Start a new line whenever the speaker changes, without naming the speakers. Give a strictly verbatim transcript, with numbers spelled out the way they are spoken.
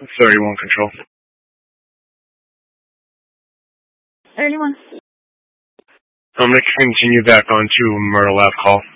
thirty-one control.
thirty-one.
I'm going to continue back onto Myrtle Lab call.